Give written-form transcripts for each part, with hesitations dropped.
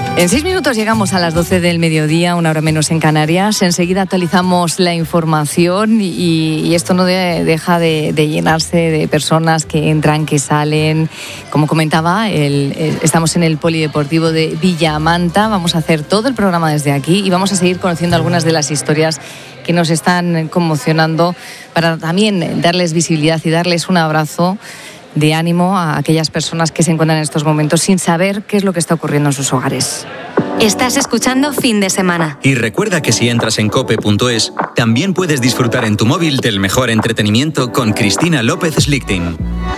En 6 minutos llegamos a las 12 del mediodía, una hora menos en Canarias. Enseguida actualizamos la información y esto no deja de llenarse de personas que entran, que salen. Como comentaba, estamos en el Polideportivo de Villamanta. Vamos a hacer todo el programa desde aquí y vamos a seguir conociendo algunas de las historias que nos están conmocionando para también darles visibilidad y darles un abrazo de ánimo a aquellas personas que se encuentran en estos momentos sin saber qué es lo que está ocurriendo en sus hogares. Estás escuchando Fin de Semana. Y recuerda que si entras en cope.es, también puedes disfrutar en tu móvil del mejor entretenimiento con Cristina López Slichting.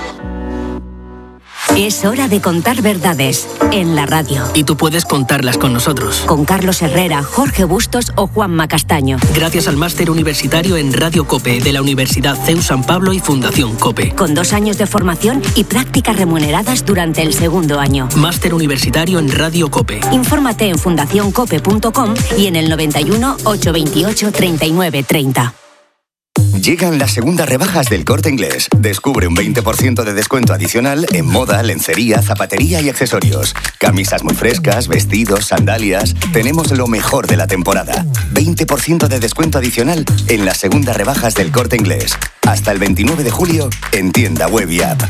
Es hora de contar verdades en la radio. Y tú puedes contarlas con nosotros. Con Carlos Herrera, Jorge Bustos o Juanma Castaño. Gracias al máster universitario en Radio COPE de la Universidad CEU San Pablo y Fundación COPE. Con 2 años de formación y prácticas remuneradas durante el segundo año. Máster universitario en Radio COPE. Infórmate en fundacioncope.com y en el 91 828 39 30. Llegan las segundas rebajas del Corte Inglés. Descubre un 20% de descuento adicional en moda, lencería, zapatería y accesorios. Camisas muy frescas, vestidos, sandalias. Tenemos lo mejor de la temporada. 20% de descuento adicional en las segundas rebajas del Corte Inglés. Hasta el 29 de julio en tienda web y app.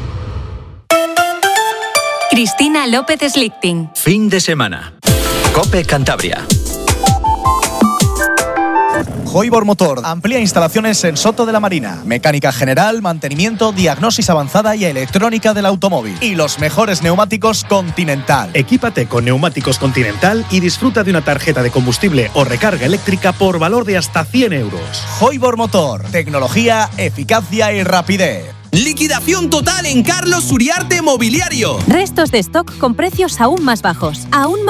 Cristina López Slichting. Fin de semana. COPE Cantabria. Hoibor Motor amplía instalaciones en Soto de la Marina. Mecánica general, mantenimiento, diagnosis avanzada y electrónica del automóvil. Y los mejores neumáticos Continental. Equípate con neumáticos Continental y disfruta de una tarjeta de combustible o recarga eléctrica por valor de hasta 100 euros. Hoibor Motor. Tecnología, eficacia y rapidez. Liquidación total en Carlos Uriarte Mobiliario. Restos de stock con precios aún más bajos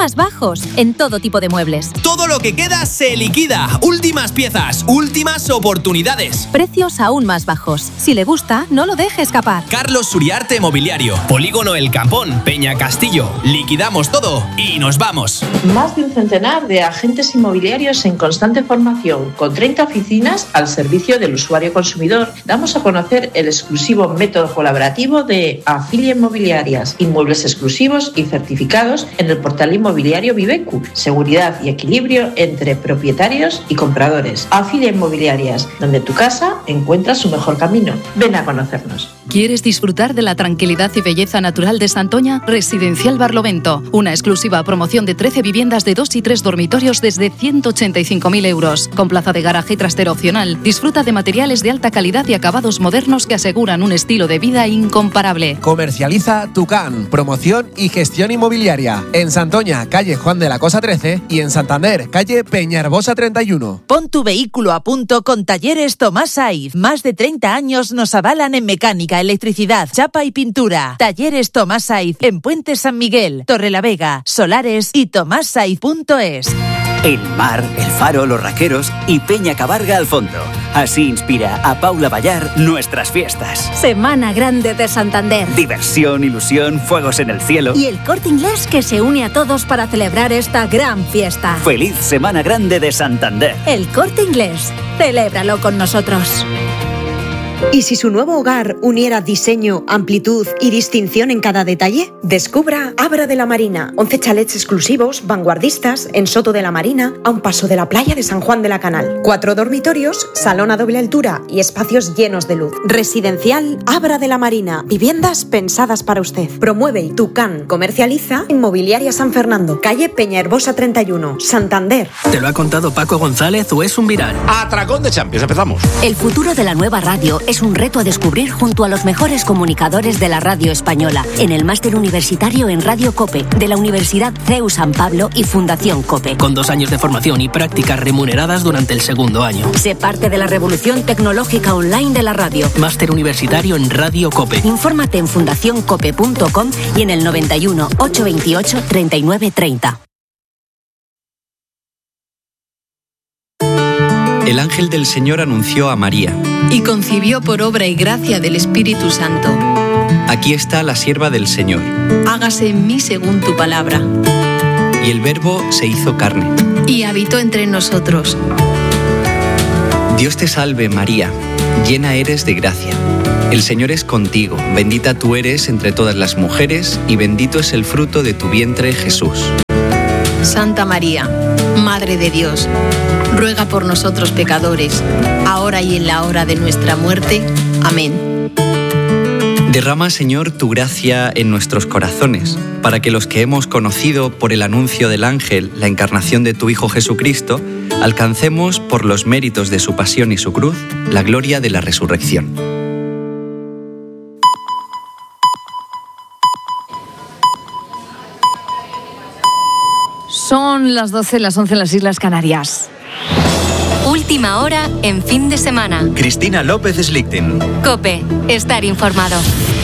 en todo tipo de muebles. Todo lo que queda se liquida. Últimas piezas, últimas oportunidades. Precios aún más bajos. Si le gusta, no lo deje escapar. Carlos Uriarte Mobiliario. Polígono El Campón, Peña Castillo. Liquidamos todo y nos vamos. Más de un centenar de agentes inmobiliarios en constante formación, con 30 oficinas al servicio del usuario consumidor. Damos a conocer el exclusivo método colaborativo de Afilia Inmobiliarias, inmuebles exclusivos y certificados en el portal inmobiliario Vivecu, seguridad y equilibrio entre propietarios y compradores. Afilia Inmobiliarias, donde tu casa encuentra su mejor camino. Ven a conocernos. ¿Quieres disfrutar de la tranquilidad y belleza natural de Santoña? Residencial Barlovento, una exclusiva promoción de 13 viviendas de 2 y 3 dormitorios desde 185.000 euros, con plaza de garaje y trastero opcional. Disfruta de materiales de alta calidad y acabados modernos que aseguran un estilo de vida incomparable. Comercializa Tucán, promoción y gestión inmobiliaria. En Santoña, calle Juan de la Cosa 13 y en Santander, calle Peñarbosa 31. Pon tu vehículo a punto con Talleres Tomás Saiz. Más de 30 años nos avalan en mecánica, electricidad, chapa y pintura. Talleres Tomás Saiz en Puente San Miguel, Torrelavega, Solares y tomassaiz.es. El mar, el faro, los raqueros y Peña Cabarga al fondo. Así inspira a Paula Ballar nuestras fiestas. Semana Grande de Santander. Diversión, ilusión, fuegos en el cielo. Y el Corte Inglés que se une a todos para celebrar esta gran fiesta. Feliz Semana Grande de Santander. El Corte Inglés. Celébralo con nosotros. ¿Y si su nuevo hogar uniera diseño, amplitud y distinción en cada detalle? Descubra Abra de la Marina. 11 chalets exclusivos, vanguardistas, en Soto de la Marina, a un paso de la playa de San Juan de la Canal. 4 dormitorios, salón a doble altura y espacios llenos de luz. Residencial Abra de la Marina. Viviendas pensadas para usted. Promueve Tucán. Comercializa Inmobiliaria San Fernando. Calle Peñaherbosa 31, Santander. ¿Te lo ha contado Paco González o es un viral? Atracón de Champions, empezamos. El futuro de la nueva radio es un reto a descubrir junto a los mejores comunicadores de la radio española en el máster universitario en Radio COPE de la Universidad CEU San Pablo y Fundación COPE. Con 2 años de formación y prácticas remuneradas durante el segundo año. Sé parte de la revolución tecnológica online de la radio. Máster universitario en Radio COPE. Infórmate en fundacioncope.com y en el 91 828 39 30. El ángel del Señor anunció a María. Y concibió por obra y gracia del Espíritu Santo. Aquí está la sierva del Señor. Hágase en mí según tu palabra. Y el Verbo se hizo carne. Y habitó entre nosotros. Dios te salve, María, llena eres de gracia. El Señor es contigo, bendita tú eres entre todas las mujeres, y bendito es el fruto de tu vientre, Jesús. Santa María, Madre de Dios, ruega por nosotros pecadores, ahora y en la hora de nuestra muerte. Amén. Derrama, Señor, tu gracia en nuestros corazones, para que los que hemos conocido por el anuncio del ángel la encarnación de tu Hijo Jesucristo, alcancemos por los méritos de su pasión y su cruz la gloria de la resurrección. Son las 12, las 11 en las Islas Canarias. Última hora en fin de semana. Cristina López Slichting. COPE. Estar informado.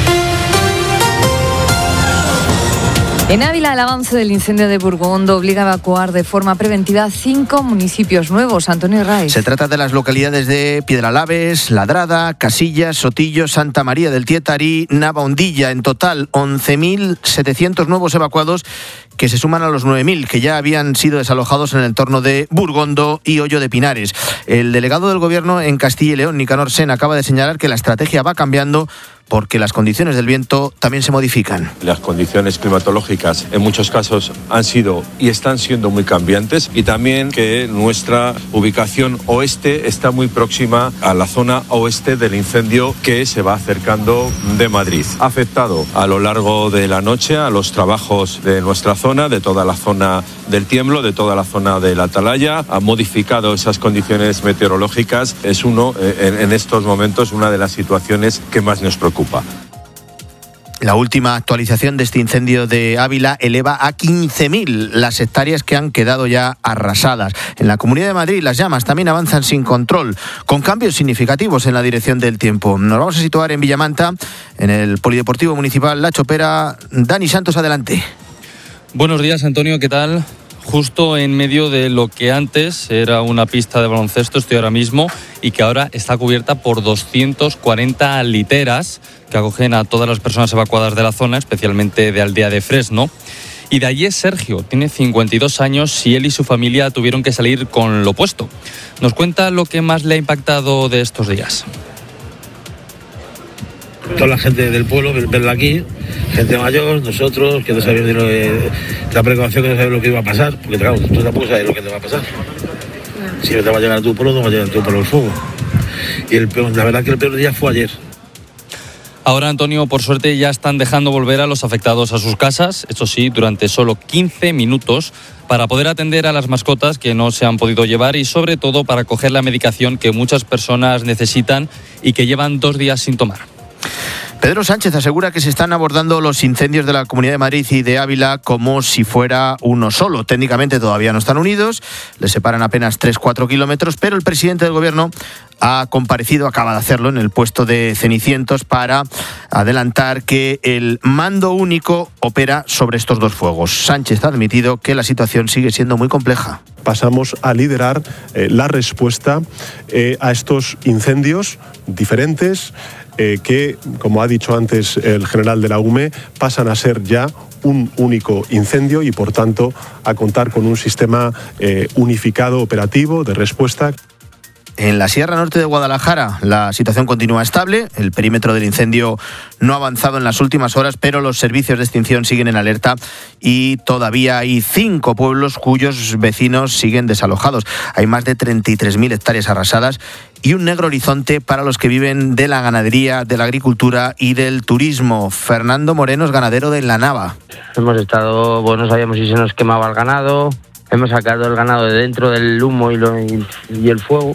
En Ávila, el avance del incendio de Burgondo obliga a evacuar de forma preventiva 5 municipios nuevos. Antonio Raiz. Se trata de las localidades de Piedralaves, Ladrada, Casillas, Sotillo, Santa María del Tietarí, Navahondilla. En total, 11.700 nuevos evacuados que se suman a los 9.000 que ya habían sido desalojados en el entorno de Burgondo y Hoyo de Pinares. El delegado del Gobierno en Castilla y León, Nicanor Sen, acaba de señalar que la estrategia va cambiando porque las condiciones del viento también se modifican. Las condiciones climatológicas en muchos casos han sido y están siendo muy cambiantes, y también que nuestra ubicación oeste está muy próxima a la zona oeste del incendio que se va acercando de Madrid. Ha afectado a lo largo de la noche a los trabajos de nuestra zona, de toda la zona del Tiemblo, de toda la zona de la Atalaya, ha modificado esas condiciones meteorológicas. Es en estos momentos una de las situaciones que más nos preocupa. La última actualización de este incendio de Ávila eleva a 15.000 las hectáreas que han quedado ya arrasadas. En la Comunidad de Madrid las llamas también avanzan sin control, con cambios significativos en la dirección del tiempo. Nos vamos a situar en Villamanta, en el Polideportivo Municipal La Chopera. Dani Santos, adelante. Buenos días, Antonio, ¿qué tal? Justo en medio de lo que antes era una pista de baloncesto, estoy ahora mismo, y que ahora está cubierta por 240 literas que acogen a todas las personas evacuadas de la zona, especialmente de Aldea de Fresno. Y de allí es Sergio, tiene 52 años y él y su familia tuvieron que salir con lo puesto. Nos cuenta lo que más le ha impactado de estos días. Toda la gente del pueblo, verla aquí, gente mayor, nosotros, que no sabíamos la precaución, que no sabíamos lo que iba a pasar, porque claro, tú tampoco sabes lo que te va a pasar. Si no te va a llegar a tu pueblo, no va a llegar a tu pueblo el fuego. Y la verdad que el peor día fue ayer. Ahora, Antonio, por suerte ya están dejando volver a los afectados a sus casas, eso sí, durante solo 15 minutos, para poder atender a las mascotas que no se han podido llevar y sobre todo para coger la medicación que muchas personas necesitan y que llevan 2 días sin tomar. Pedro Sánchez asegura que se están abordando los incendios de la Comunidad de Madrid y de Ávila como si fuera uno solo. Técnicamente todavía no están unidos, les separan apenas 3-4 kilómetros, pero el presidente del Gobierno ha comparecido, acaba de hacerlo, en el puesto de Cenicientos para adelantar que el mando único opera sobre estos dos fuegos. Sánchez ha admitido que la situación sigue siendo muy compleja. Pasamos a liderar la respuesta a estos incendios diferentes que, como ha dicho antes el general de la UME, pasan a ser ya un único incendio y, por tanto, a contar con un sistema unificado operativo de respuesta. En la Sierra Norte de Guadalajara la situación continúa estable, el perímetro del incendio no ha avanzado en las últimas horas, pero los servicios de extinción siguen en alerta y todavía hay 5 pueblos cuyos vecinos siguen desalojados. Hay más de 33.000 hectáreas arrasadas y un negro horizonte para los que viven de la ganadería, de la agricultura y del turismo. Fernando Moreno es ganadero de La Nava. Hemos estado, no sabíamos si se nos quemaba el ganado, hemos sacado el ganado de dentro del humo y el fuego.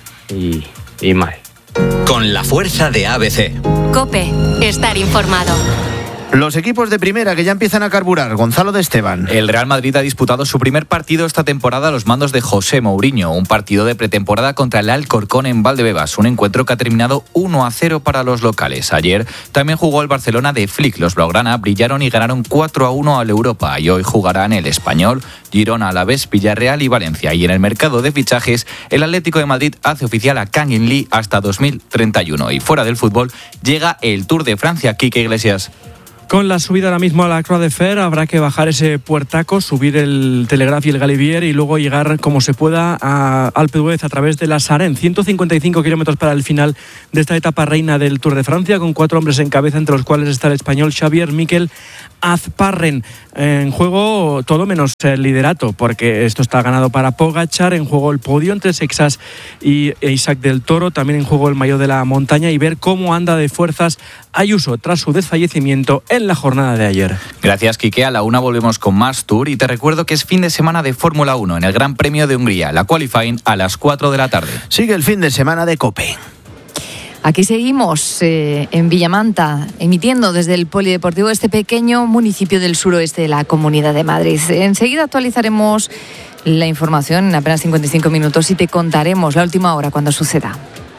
Y mal. Con la fuerza de ABC. COPE. Estar informado. Los equipos de primera que ya empiezan a carburar. Gonzalo de Esteban. El Real Madrid ha disputado su primer partido esta temporada a los mandos de José Mourinho. Un partido de pretemporada contra el Alcorcón en Valdebebas. Un encuentro que ha terminado 1-0 para los locales. Ayer también jugó el Barcelona de Flick. Los blaugrana brillaron y ganaron 4-1 al Europa. Y hoy jugarán el Español, Girona, Alavés, Villarreal y Valencia. Y en el mercado de fichajes, el Atlético de Madrid hace oficial a Kangin Lee hasta 2031. Y fuera del fútbol, llega el Tour de Francia. Quique Iglesias. Con la subida ahora mismo a la Croix de Fer habrá que bajar ese puertaco, subir el Telegraph y el Galibier y luego llegar como se pueda a Alpe d'Huez a través de la Sarenne. 155 kilómetros para el final de esta etapa reina del Tour de Francia, con 4 hombres en cabeza, entre los cuales está el español Xavier Miquel Azparren. En juego todo menos el liderato, porque esto está ganado para Pogačar. En juego el podio entre Sexas y Isaac del Toro. También en juego el maillot de la montaña y ver cómo anda de fuerzas Ayuso tras su desfallecimiento en la jornada de ayer. Gracias, Quique. A la 1 volvemos con más Tour y te recuerdo que es fin de semana de Fórmula 1 en el Gran Premio de Hungría. La qualifying a las 4 de la tarde. Sigue el fin de semana de COPE. Aquí seguimos en Villamanta, emitiendo desde el Polideportivo de este pequeño municipio del suroeste de la Comunidad de Madrid. Enseguida actualizaremos la información en apenas 55 minutos y te contaremos la última hora cuando suceda.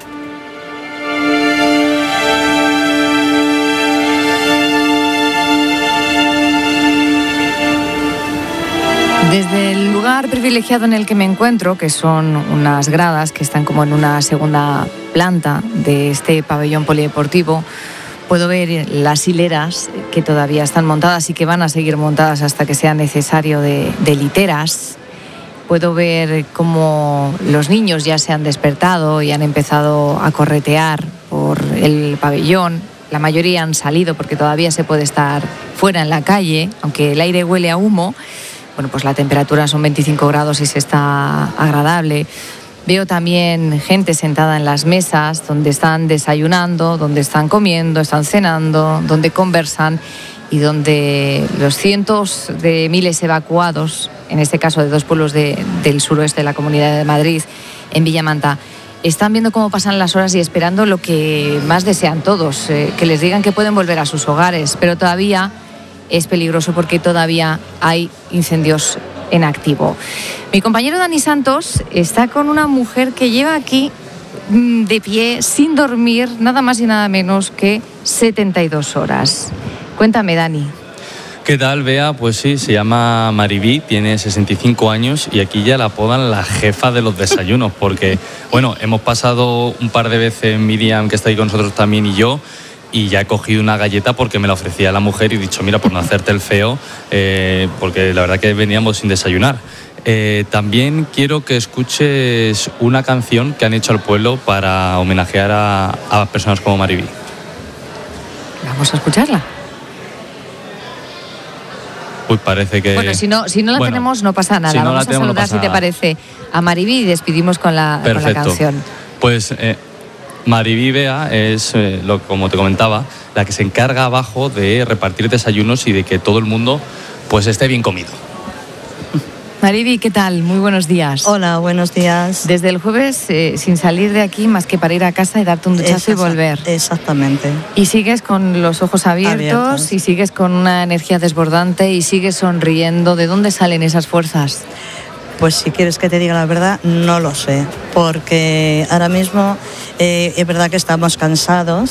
Desde el lugar privilegiado en el que me encuentro, que son unas gradas que están como en una segunda planta de este pabellón polideportivo, puedo ver las hileras que todavía están montadas y que van a seguir montadas hasta que sea necesario de literas. Puedo ver cómo los niños ya se han despertado y han empezado a corretear por el pabellón. La mayoría han salido porque todavía se puede estar fuera en la calle, aunque el aire huele a humo. Bueno, pues la temperatura son 25 grados y se está agradable. Veo también gente sentada en las mesas donde están desayunando, donde están comiendo, están cenando, donde conversan y donde los cientos de miles evacuados, en este caso de 2 pueblos del suroeste de la Comunidad de Madrid, en Villamanta, están viendo cómo pasan las horas y esperando lo que más desean todos, que les digan que pueden volver a sus hogares, pero todavía es peligroso porque todavía hay incendios en activo. Mi compañero Dani Santos está con una mujer que lleva aquí de pie, sin dormir, nada más y nada menos que 72 horas. Cuéntame, Dani. ¿Qué tal, Bea? Pues sí, se llama Maribí, tiene 65 años y aquí ya la apodan la jefa de los desayunos porque, bueno, hemos pasado un par de veces Miriam, que está ahí con nosotros también, y yo, y ya he cogido una galleta porque me la ofrecía la mujer y he dicho, mira, por no hacerte el feo, porque la verdad que veníamos sin desayunar. También quiero que escuches una canción que han hecho al pueblo para homenajear a personas como Maribí. Vamos a escucharla. Uy, parece que... Bueno, si no la tenemos, no pasa nada. Si no Vamos a saludar, si te parece, a Maribí y despedimos con la canción. Pues... Maribí, Bea, es, como te comentaba, la que se encarga abajo de repartir desayunos y de que todo el mundo pues esté bien comido. Maribí, ¿qué tal? Muy buenos días. Hola, buenos días. Desde el jueves, sin salir de aquí más que para ir a casa y darte un duchazo y volver. Exactamente. Y sigues con los ojos abiertos y sigues con una energía desbordante y sigues sonriendo. ¿De dónde salen esas fuerzas? Pues si quieres que te diga la verdad, no lo sé, porque ahora mismo es verdad que estamos cansados,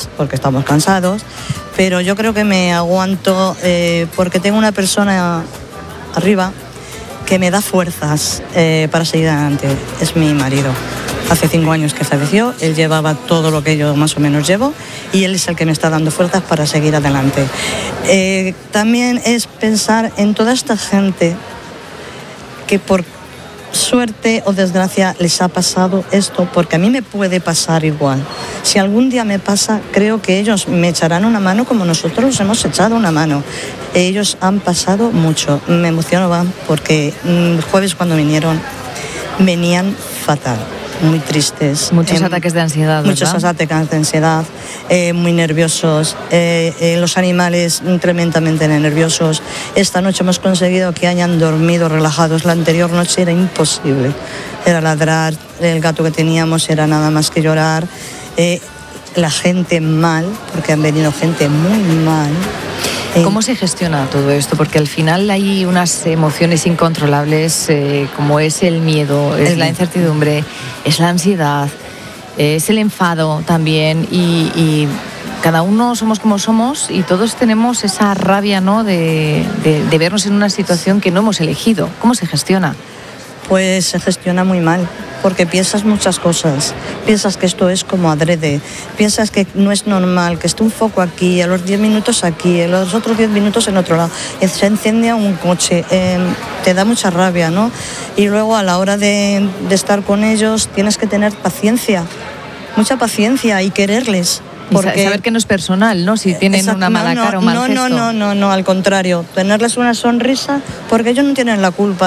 pero yo creo que me aguanto porque tengo una persona arriba que me da fuerzas para seguir adelante. Es mi marido. Hace 5 años que falleció, él llevaba todo lo que yo más o menos llevo y él es el que me está dando fuerzas para seguir adelante. También es pensar en toda esta gente que por suerte o desgracia les ha pasado esto, porque a mí me puede pasar igual. Si algún día me pasa, creo que ellos me echarán una mano como nosotros hemos echado una mano. Ellos han pasado mucho. Me emociono porque el jueves cuando vinieron, venían fatal, muy tristes. Muchos ataques de ansiedad, ¿verdad? Muchos ataques de ansiedad, muy nerviosos, los animales tremendamente nerviosos. Esta noche hemos conseguido que hayan dormido relajados. La anterior noche era imposible. Era ladrar, el gato que teníamos era nada más que llorar. La gente mal, porque han venido gente muy mal. ¿Cómo se gestiona todo esto? Porque al final hay unas emociones incontrolables como es el miedo, es la incertidumbre, es la ansiedad, es el enfado también y cada uno somos como somos y todos tenemos esa rabia, ¿no?, de vernos en una situación que no hemos elegido. ¿Cómo se gestiona? Pues se gestiona muy mal, porque piensas muchas cosas. Piensas que esto es como adrede, piensas que no es normal, que esté un foco aquí, a los 10 minutos aquí, a los otros 10 minutos en otro lado. Se enciende un coche, te da mucha rabia, ¿no? Y luego a la hora de estar con ellos tienes que tener paciencia, mucha paciencia y quererles. Porque saber que no es personal, ¿no? Si tienen una mala cara o mal gesto. No, al contrario. Tenerles una sonrisa porque ellos no tienen la culpa